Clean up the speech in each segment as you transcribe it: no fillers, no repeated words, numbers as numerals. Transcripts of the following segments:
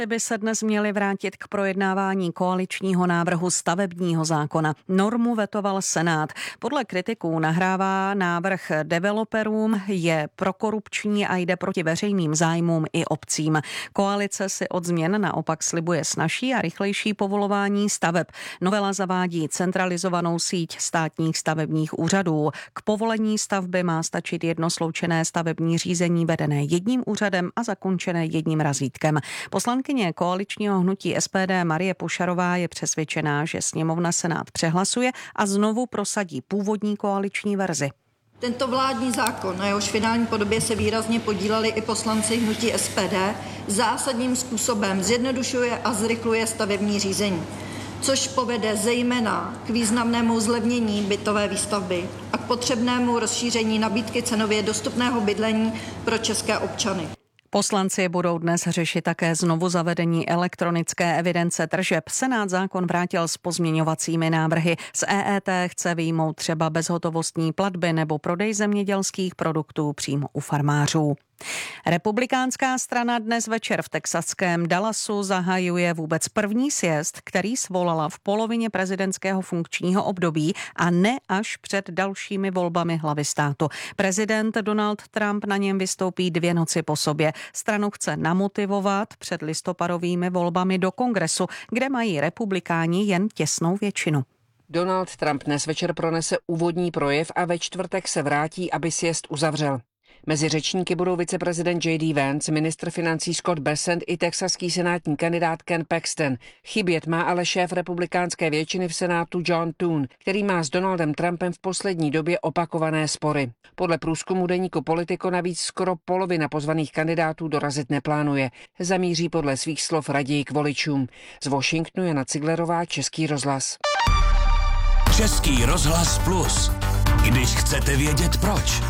by se dnes měli vrátit k projednávání koaličního návrhu stavebního zákona. Normu vetoval Senát. Podle kritiků nahrává návrh developerům, je prokorupční a jde proti veřejným zájmům i obcím. Koalice si od změn naopak slibuje snazší a rychlejší povolování staveb. Novela zavádí centralizovanou síť státních stavebních úřadů. K povolení stavby má stačit jedno sloučené stavební řízení vedené jedním úřadem a zakončené jedním razítkem. Poslankyně koaličního hnutí SPD Marie Pošarová je přesvědčená, že sněmovna Senát přehlasuje a znovu prosadí původní koaliční verzi. Tento vládní zákon, na jehož finální podobě se výrazně podíleli i poslanci hnutí SPD, zásadním způsobem zjednodušuje a zrychluje stavební řízení, což povede zejména k významnému zlevnění bytové výstavby a k potřebnému rozšíření nabídky cenově dostupného bydlení pro české občany. Poslanci budou dnes řešit také znovu zavedení elektronické evidence tržeb. Senát zákon vrátil s pozměňovacími návrhy. Z EET chce vyjmout třeba bezhotovostní platby nebo prodej zemědělských produktů přímo u farmářů. Republikánská strana dnes večer v texaském Dallasu zahajuje vůbec první sjezd, který svolala v polovině prezidentského funkčního období a ne až před dalšími volbami hlavy státu. Prezident Donald Trump na něm vystoupí 2 noci po sobě. Stranu chce namotivovat před listopadovými volbami do kongresu, kde mají republikáni jen těsnou většinu. Donald Trump dnes večer pronese úvodní projev a ve čtvrtek se vrátí, aby sjezd uzavřel. Mezi řečníky budou viceprezident J.D. Vance, ministr financí Scott Bessent i texaský senátní kandidát Ken Paxton. Chybět má ale šéf republikánské většiny v Senátu John Thune, který má s Donaldem Trumpem v poslední době opakované spory. Podle průzkumu deníku Politico navíc skoro polovina pozvaných kandidátů dorazit neplánuje. Zamíří podle svých slov raději k voličům. Z Washingtonu Jana Ciglerová, Český rozhlas. Český rozhlas Plus. Když chcete vědět proč.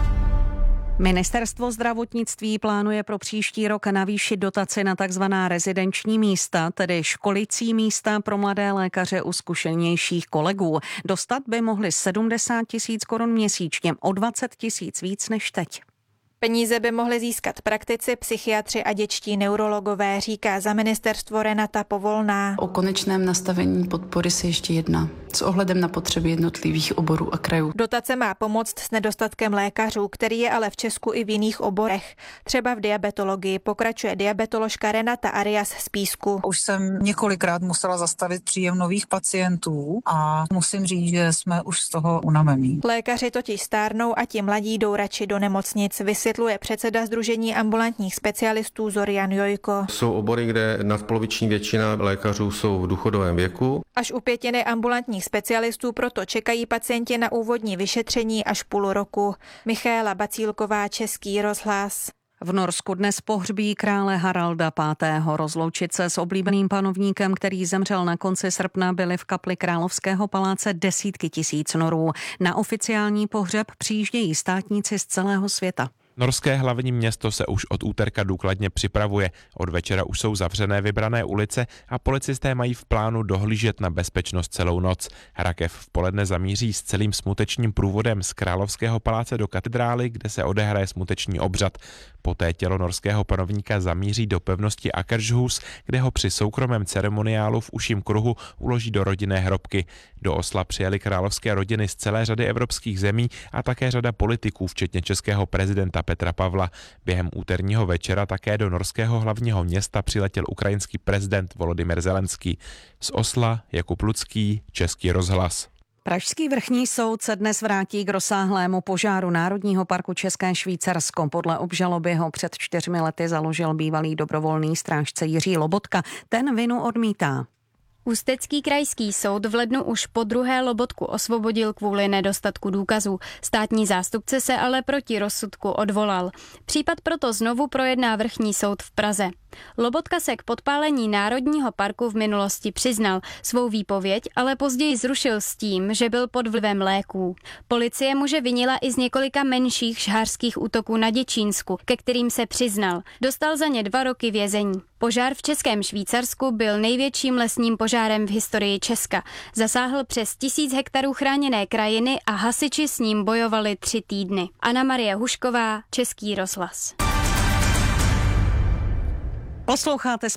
Ministerstvo zdravotnictví plánuje pro příští rok navýšit dotaci na takzvaná rezidenční místa, tedy školicí místa pro mladé lékaře u zkušenějších kolegů. Dostat by mohli 70 000 korun měsíčně, o 20 000 víc než teď. Peníze by mohli získat praktici, psychiatři a dětští neurologové, říká za ministerstvo Renata Povolná. O konečném nastavení podpory se ještě jedná s ohledem na potřeby jednotlivých oborů a krajů. Dotace má pomoct s nedostatkem lékařů, který je ale v Česku i v jiných oborech. Třeba v diabetologii, pokračuje diabetoložka Renata Arias z Písku. Už jsem několikrát musela zastavit příjem nových pacientů a musím říct, že jsme už z toho unavení. Lékaři totiž stárnou a ti mladí jdou radši do nemocnic, vysvětluje předseda Sdružení ambulantních specialistů Zorian Jojko. Jsou obory, kde nadpoloviční většina lékařů jsou v důchodovém věku. Až u 1/5 ambulantních specialistů proto čekají pacienti na úvodní vyšetření až půl roku. Michaela Bacílková, Český rozhlas. V Norsku dnes pohřbí krále Haralda V. Rozloučit se s oblíbeným panovníkem, který zemřel na konci srpna, byly v kapli Královského paláce desítky tisíc Norů. Na oficiální pohřeb přijíždějí státníci z celého světa. Norské hlavní město se už od úterka důkladně připravuje. Od večera už jsou zavřené vybrané ulice a policisté mají v plánu dohlížet na bezpečnost celou noc. Rakev v poledne zamíří s celým smutečním průvodem z Královského paláce do katedrály, kde se odehraje smuteční obřad. Poté tělo norského panovníka zamíří do pevnosti Akershus, kde ho při soukromém ceremoniálu v užším kruhu uloží do rodinné hrobky. Do Osla přijeli královské rodiny z celé řady evropských zemí a také řada politiků, včetně českého prezidenta Petra Pavla. Během úterního večera také do norského hlavního města přiletěl ukrajinský prezident Volodymyr Zelenský. Z Osla Jakub Lucký, Český rozhlas. Pražský vrchní soud se dnes vrátí k rozsáhlému požáru Národního parku České Švýcarsko. Podle obžaloby ho před 4 lety založil bývalý dobrovolný strážce Jiří Lobotka. Ten vinu odmítá. Ústecký krajský soud v lednu už po druhé Lobotku osvobodil kvůli nedostatku důkazů. Státní zástupce se ale proti rozsudku odvolal. Případ proto znovu projedná vrchní soud v Praze. Lobotka se k podpálení Národního parku v minulosti přiznal. Svou výpověď ale později zrušil s tím, že byl pod vlivem léků. Policie muže vinila i z několika menších žhářských útoků na Děčínsku, ke kterým se přiznal. Dostal za ně 2 roky vězení. Požár v Českém Švýcarsku byl největším lesním požárem v historii Česka. Zasáhl přes 1000 hektarů chráněné krajiny a hasiči s ním bojovali 3 týdny. Anna Marie Hušková, Český rozhlas. Posloucháte